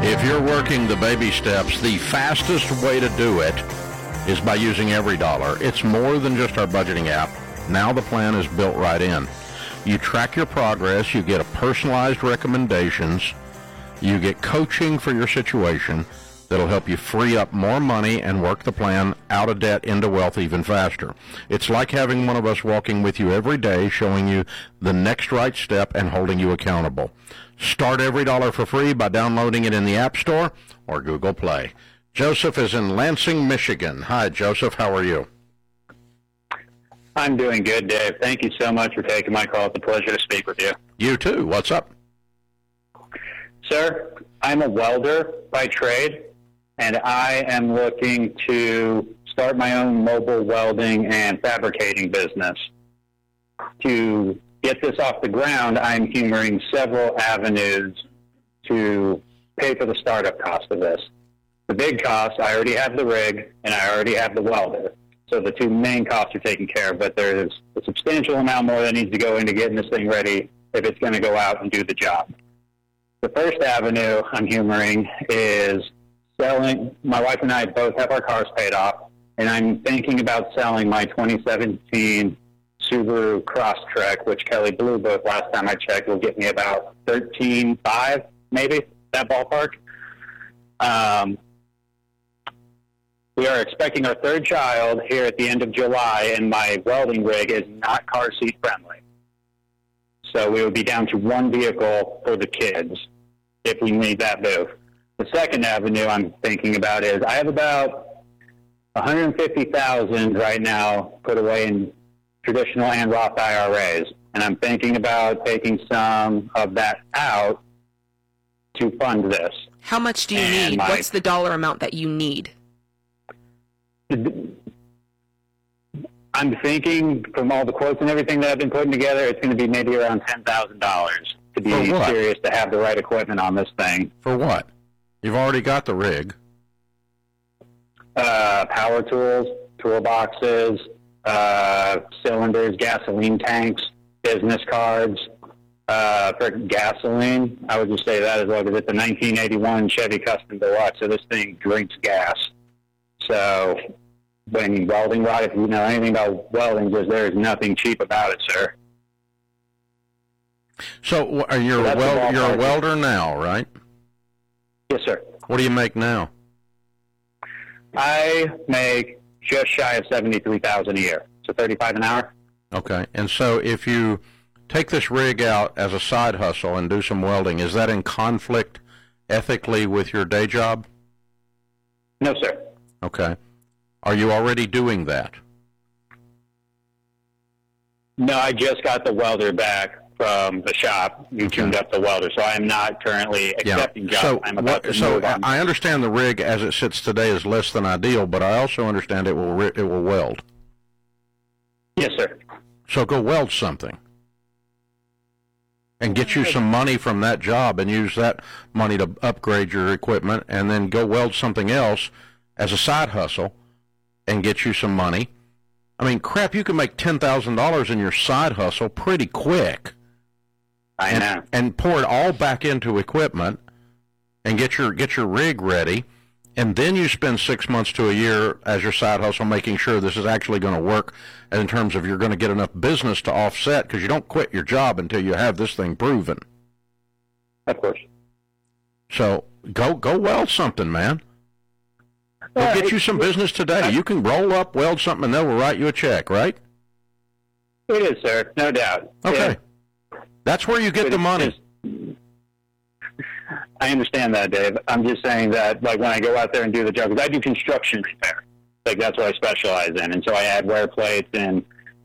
If you're working the baby steps, the fastest way to do it is by using EveryDollar. It's more than just our budgeting app. Now the plan is built right in. You track your progress, you get a personalized recommendations, you get coaching for your situation that'll help you free up more money and work the plan out of debt into wealth even faster. It's like having one of us walking with you every day, showing you the next right step and holding you accountable. Start EveryDollar for free by downloading it in the App Store or Google Play. Joseph is in Lansing, Michigan. Hi, Joseph. How are you? I'm doing good, Dave. Thank you so much for taking my call. It's a pleasure to speak with you. You too. What's up? Sir, I'm a welder by trade, and I am looking to start my own mobile welding and fabricating business. To get this off the ground, I'm humoring several avenues to pay for the startup cost of this. The big cost, I already have the rig, and I already have the welder. So the two main costs are taken care of, but there's a substantial amount more that needs to go into getting this thing ready if it's going to go out and do the job. The first avenue I'm humoring is selling. My wife and I both have our cars paid off, and I'm thinking about selling my 2017 Subaru Crosstrek, which Kelly Blue Book, last time I checked, will get me about $13,500, maybe, that ballpark. We are expecting our third child here at the end of July, and my welding rig is not car seat friendly. So we would be down to one vehicle for the kids if we need that move. The second avenue I'm thinking about is I have about $150,000 right now put away in traditional and Roth IRAs, and I'm thinking about taking some of that out to fund this. How much do you need? What's the dollar amount that you need? I'm thinking from all the quotes and everything that I've been putting together, it's going to be maybe around $10,000 to be serious to have the right equipment on this thing. For what? You've already got the rig. Power tools, toolboxes, cylinders, gasoline tanks, business cards. For gasoline, I would just say that as well, because it's a 1981 Chevy Custom Deluxe, so this thing drinks gas. So when welding rod, if you know anything about welding, just there is nothing cheap about it, sir. So you're a welder now, right? Yes, sir. What do you make now? I make just shy of $73,000 a year, so $35 an hour. Okay, and so if you take this rig out as a side hustle and do some welding, is that in conflict ethically with your day job? No, sir. Okay. Are you already doing that? No, I just got the welder back from the shop. You tuned up the welder, so I am not currently accepting jobs. So, I'm about to move on. I understand the rig as it sits today is less than ideal, but I also understand it will weld. Yes, sir. So go weld something and get you some money from that job and use that money to upgrade your equipment, and then go weld something else as a side hustle and get you some money. I mean, crap, you can make $10,000 in your side hustle pretty quick. I know. And pour it all back into equipment and get your rig ready, and then you spend 6 months to a year as your side hustle making sure this is actually going to work in terms of you're going to get enough business to offset, because you don't quit your job until you have this thing proven. Of course. So go weld something, man. They'll get you some business today. You can roll up, weld something, and they'll write you a check, right? It is, sir. No doubt. Okay. That's where you get the money. I understand that, Dave. I'm just saying that, like, when I go out there and do the job, because I do construction repair. Like, that's what I specialize in. And so I add wear plates and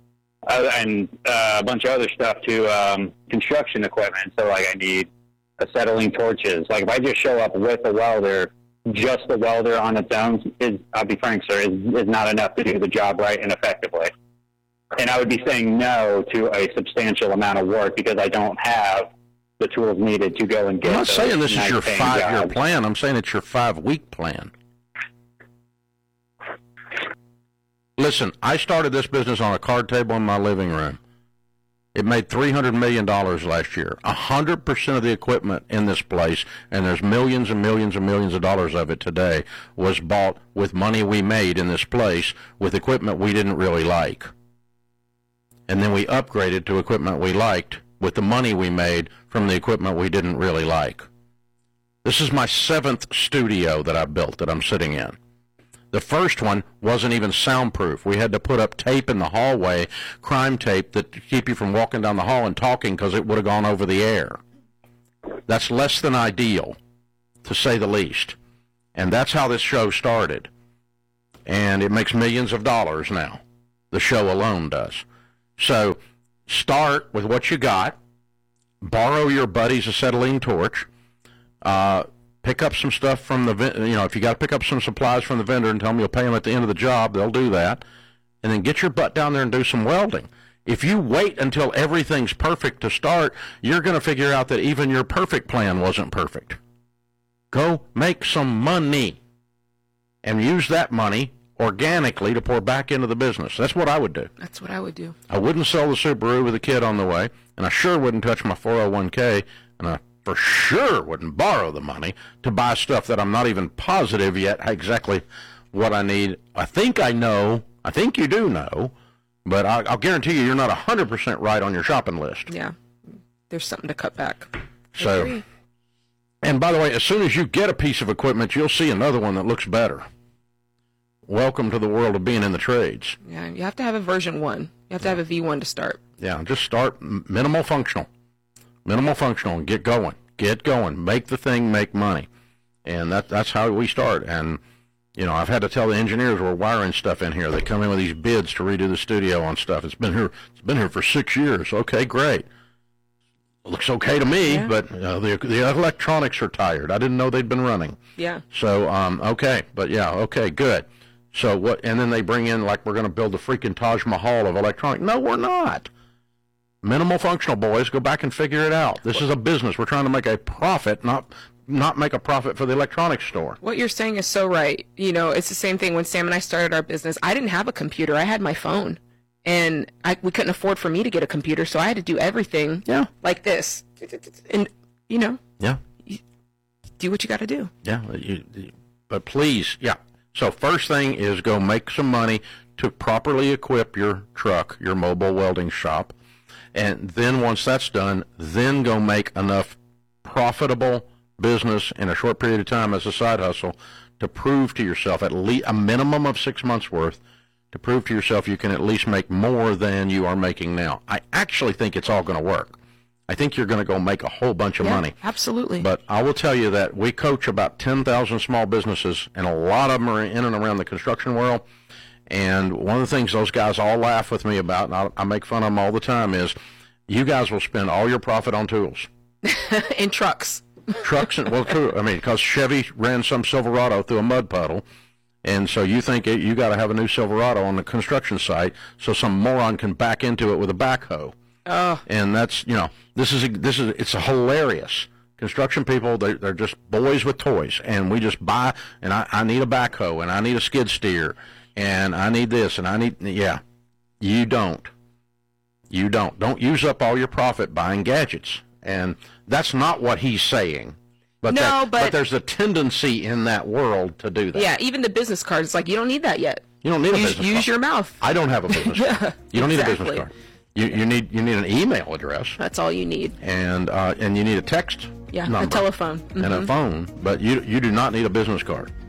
a bunch of other stuff to construction equipment. So, like, I need acetylene torches. Like, if I just show up with a welder, just the welder on its own, I'll be frank, sir, is not enough to do the job right and effectively. And I would be saying no to a substantial amount of work because I don't have the tools needed to go and get. I'm not saying this is your nice 5-year plan. I'm saying it's your 5-week plan. Listen, I started this business on a card table in my living room. It made $300 million last year. 100% of the equipment in this place, and there's millions and millions and millions of dollars of it today, was bought with money we made in this place with equipment we didn't really like. And then we upgraded to equipment we liked with the money we made from the equipment we didn't really like. This is my 7th studio that I built that I'm sitting in. The first one wasn't even soundproof. We had to put up tape in the hallway, crime tape, that to keep you from walking down the hall and talking because it would have gone over the air. That's less than ideal, to say the least. And that's how this show started. And it makes millions of dollars now. The show alone does. So start with what you got. Borrow your buddy's acetylene torch. Pick up some stuff from the, if you got to pick up some supplies from the vendor and tell them you'll pay them at the end of the job, they'll do that. And then get your butt down there and do some welding. If you wait until everything's perfect to start, you're going to figure out that even your perfect plan wasn't perfect. Go make some money and use that money organically to pour back into the business. That's what I would do. That's what I would do. I wouldn't sell the Subaru with a kid on the way, and I sure wouldn't touch my 401k, and I for sure wouldn't borrow the money to buy stuff that I'm not even positive yet exactly what I need. I think I know. I think you do know, but I'll guarantee you're not 100% right on your shopping list. Yeah, there's something to cut back. So, and by the way, as soon as you get a piece of equipment, you'll see another one that looks better. Welcome to the world of being in the trades. Yeah, you have to have a version 1. You have to have a V1 to start. Yeah, just start minimal functional. Minimal functional and get going. Get going. Make the thing make money. And that's how we start. And, I've had to tell the engineers we're wiring stuff in here. They come in with these bids to redo the studio on stuff. It's been here for 6 years. Okay, great. Looks okay to me, yeah. But the electronics are tired. I didn't know they'd been running. Yeah. So, okay. But, yeah, okay, good. So what? And then they bring in, like, we're going to build the freaking Taj Mahal of electronics. No, we're not. Minimal functional, boys. Go back and figure it out. This is a business. We're trying to make a profit, not make a profit for the electronics store. What you're saying is so right. It's the same thing when Sam and I started our business. I didn't have a computer. I had my phone. And we couldn't afford for me to get a computer, so I had to do everything like this. And, Yeah. Do what you got to do. Yeah. But please, yeah. So first thing is go make some money to properly equip your truck, your mobile welding shop. And then once that's done, then go make enough profitable business in a short period of time as a side hustle to prove to yourself at least a minimum of 6 months worth, to prove to yourself you can at least make more than you are making now. I actually think it's all going to work. I think you're going to go make a whole bunch of money. Absolutely. But I will tell you that we coach about 10,000 small businesses, and a lot of them are in and around the construction world. And one of the things those guys all laugh with me about, and I make fun of them all the time, is you guys will spend all your profit on tools. And trucks. Trucks, because Chevy ran some Silverado through a mud puddle, and so you think you got to have a new Silverado on the construction site so some moron can back into it with a backhoe. Oh. And that's, it's hilarious. Construction people, they're just boys with toys, and we just buy, and I need a backhoe, and I need a skid steer, and I need this, and I need, you don't. You don't. Don't use up all your profit buying gadgets. And that's not what he's saying. But there's a tendency in that world to do that. Yeah, even the business cards, it's like, you don't need that yet. You don't need a business card. Use your mouth. I don't have a business card. You don't need a business card. You need an email address. That's all you need. And you need a text number. A telephone. Mm-hmm. And a phone. But you do not need a business card.